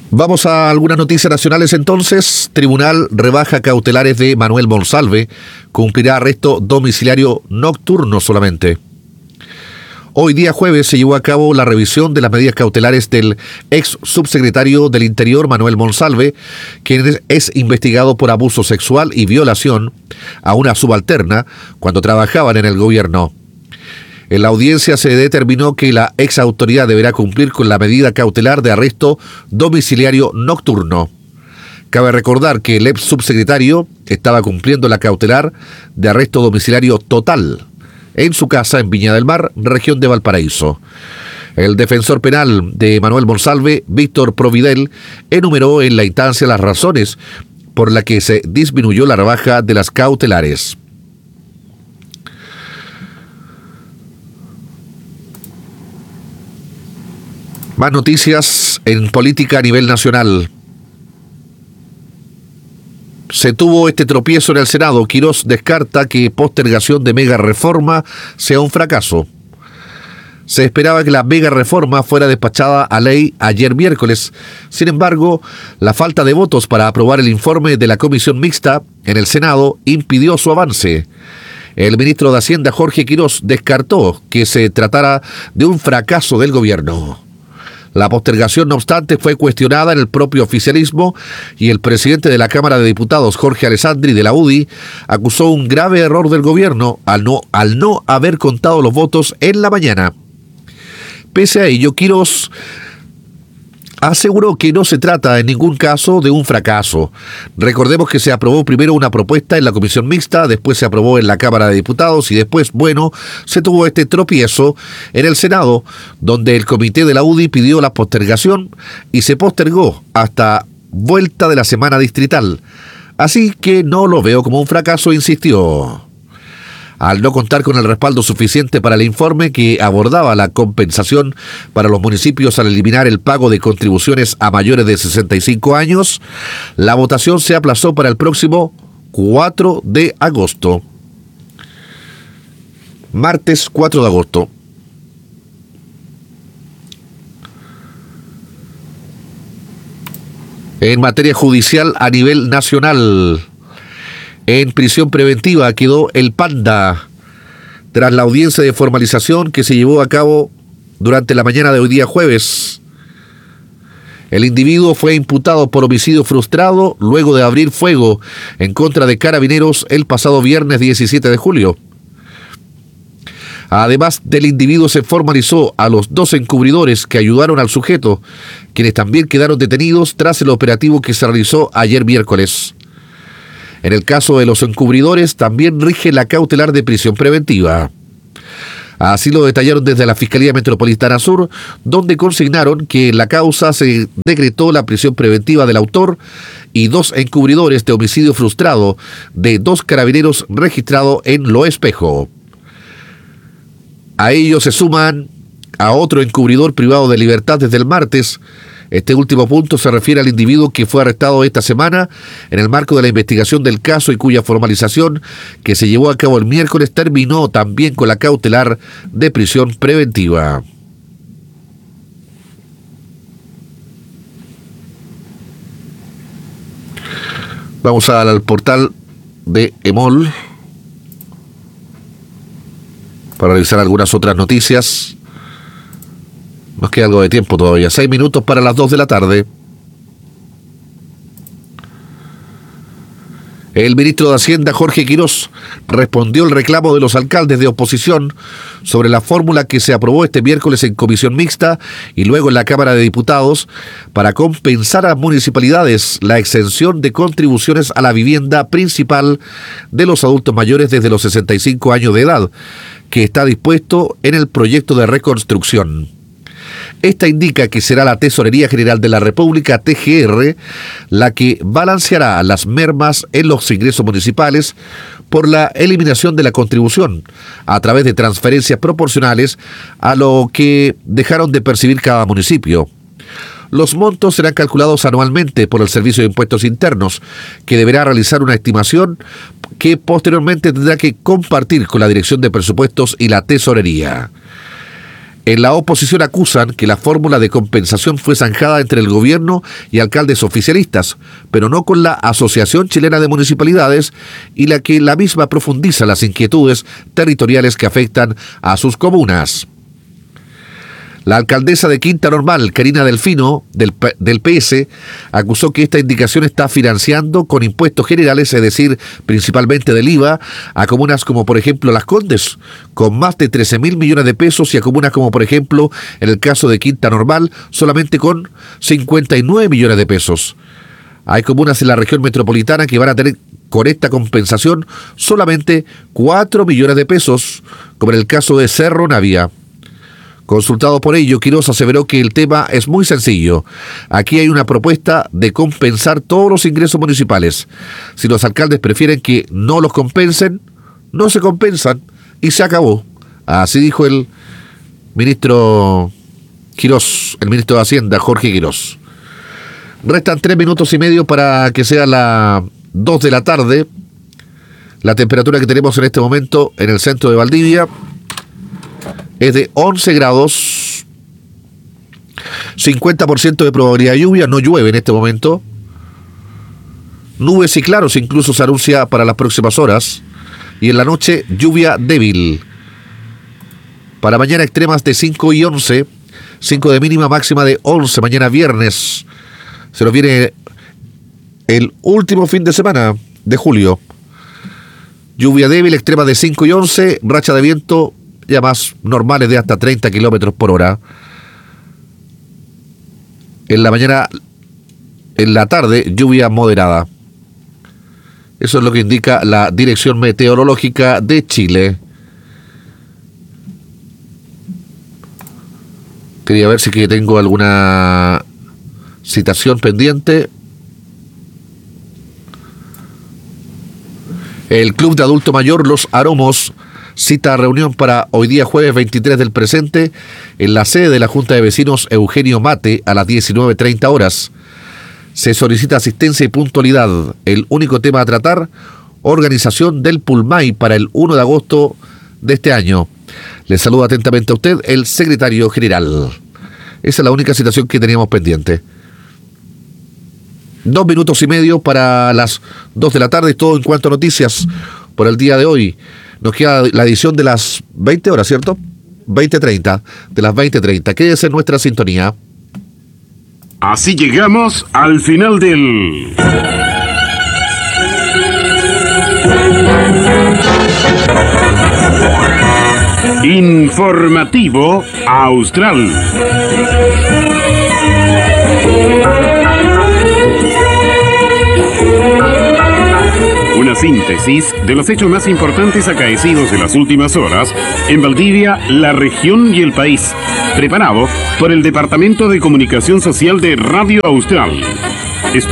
Vamos a algunas noticias nacionales entonces. Tribunal rebaja cautelares de Manuel Monsalve. Cumplirá arresto domiciliario nocturno solamente. Hoy día jueves se llevó a cabo la revisión de las medidas cautelares del ex subsecretario del Interior Manuel Monsalve, quien es investigado por abuso sexual y violación a una subalterna cuando trabajaban en el gobierno. En la audiencia se determinó que la ex autoridad deberá cumplir con la medida cautelar de arresto domiciliario nocturno. Cabe recordar que el ex subsecretario estaba cumpliendo la cautelar de arresto domiciliario total en su casa en Viña del Mar, región de Valparaíso. El defensor penal de Manuel Monsalve, Víctor Providel, enumeró en la instancia las razones por las que se disminuyó la rebaja de las cautelares. Más noticias en política a nivel nacional. Se tuvo este tropiezo en el Senado. Quirós descarta que postergación de mega reforma sea un fracaso. Se esperaba que la mega reforma fuera despachada a ley ayer miércoles. Sin embargo, la falta de votos para aprobar el informe de la comisión mixta en el Senado impidió su avance. El ministro de Hacienda, Jorge Quirós, descartó que se tratara de un fracaso del gobierno. La postergación, no obstante, fue cuestionada en el propio oficialismo y el presidente de la Cámara de Diputados, Jorge Alessandri, de la UDI, acusó un grave error del gobierno al no haber contado los votos en la mañana. Pese a ello, Quirós aseguró que no se trata en ningún caso de un fracaso. Recordemos que se aprobó primero una propuesta en la comisión mixta, después se aprobó en la Cámara de Diputados y después, se tuvo este tropiezo en el Senado, donde el comité de la UDI pidió la postergación y se postergó hasta vuelta de la semana distrital. Así que no lo veo como un fracaso, insistió. Al no contar con el respaldo suficiente para el informe que abordaba la compensación para los municipios al eliminar el pago de contribuciones a mayores de 65 años, la votación se aplazó para el próximo 4 de agosto. Martes 4 de agosto. En materia judicial a nivel nacional, en prisión preventiva quedó el Panda tras la audiencia de formalización que se llevó a cabo durante la mañana de hoy día jueves. El individuo fue imputado por homicidio frustrado luego de abrir fuego en contra de carabineros el pasado viernes 17 de julio. Además del individuo, se formalizó a los 2 encubridores que ayudaron al sujeto, quienes también quedaron detenidos tras el operativo que se realizó ayer miércoles. En el caso de los encubridores también rige la cautelar de prisión preventiva. Así lo detallaron desde la Fiscalía Metropolitana Sur, donde consignaron que en la causa se decretó la prisión preventiva del autor y 2 encubridores de homicidio frustrado de 2 carabineros registrados en Lo Espejo. A ellos se suman a otro encubridor privado de libertad desde el martes. Este último punto se refiere al individuo que fue arrestado esta semana en el marco de la investigación del caso y cuya formalización que se llevó a cabo el miércoles terminó también con la cautelar de prisión preventiva. Vamos al portal de EMOL para revisar algunas otras noticias. Nos queda algo de tiempo todavía. 6 minutos para las 2 de la tarde. El ministro de Hacienda, Jorge Quirós, respondió el reclamo de los alcaldes de oposición sobre la fórmula que se aprobó este miércoles en comisión mixta y luego en la Cámara de Diputados para compensar a municipalidades la exención de contribuciones a la vivienda principal de los adultos mayores desde los 65 años de edad, que está dispuesto en el proyecto de reconstrucción. Esta indica que será la Tesorería General de la República, TGR, la que balanceará las mermas en los ingresos municipales por la eliminación de la contribución a través de transferencias proporcionales a lo que dejaron de percibir cada municipio. Los montos serán calculados anualmente por el Servicio de Impuestos Internos, que deberá realizar una estimación que posteriormente tendrá que compartir con la Dirección de Presupuestos y la Tesorería. En la oposición acusan que la fórmula de compensación fue zanjada entre el gobierno y alcaldes oficialistas, pero no con la Asociación Chilena de Municipalidades, y la misma profundiza las inquietudes territoriales que afectan a sus comunas. La alcaldesa de Quinta Normal, Karina Delfino, del PS, acusó que esta indicación está financiando con impuestos generales, es decir, principalmente del IVA, a comunas como por ejemplo Las Condes, con más de 13.000 millones de pesos, y a comunas como por ejemplo, en el caso de Quinta Normal, solamente con 59 millones de pesos. Hay comunas en la región metropolitana que van a tener con esta compensación solamente 4 millones de pesos, como en el caso de Cerro Navia. Consultado por ello, Quirós aseveró que el tema es muy sencillo. Aquí hay una propuesta de compensar todos los ingresos municipales. Si los alcaldes prefieren que no los compensen, no se compensan y se acabó. Así dijo el ministro Quirós, el ministro de Hacienda, Jorge Quirós. Restan 3 minutos y medio para que sea las 2 de la tarde. La temperatura que tenemos en este momento en el centro de Valdivia es de 11 grados, 50% de probabilidad de lluvia, no llueve en este momento. Nubes y claros incluso se anuncia para las próximas horas. Y en la noche, lluvia débil. Para mañana, extremas de 5 y 11, 5 de mínima, máxima de 11. Mañana viernes se nos viene el último fin de semana de julio. Lluvia débil, extrema de 5 y 11, racha de viento ya más normales de hasta 30 kilómetros por hora. En la mañana, en la tarde, lluvia moderada. Eso es lo que indica la Dirección Meteorológica de Chile. Quería ver si que tengo alguna citación pendiente. El Club de Adulto Mayor Los Aromos cita reunión para hoy día jueves 23 del presente en la sede de la Junta de Vecinos Eugenio Mate a las 19:30 horas. Se solicita asistencia y puntualidad. El único tema a tratar, organización del Pulmay para el 1 de agosto de este año. Le saluda atentamente a usted el secretario general. Esa es la única citación que teníamos pendiente. 2 minutos y medio para las 2 de la tarde, todo en cuanto a noticias por el día de hoy. Nos queda la edición de las 20 horas, ¿cierto? 20:30, de las 20:30. Quédese en nuestra sintonía. Así llegamos al final del Informativo Austral. Una síntesis de los hechos más importantes acaecidos en las últimas horas en Valdivia, la región y el país. Preparado por el Departamento de Comunicación Social de Radio Austral.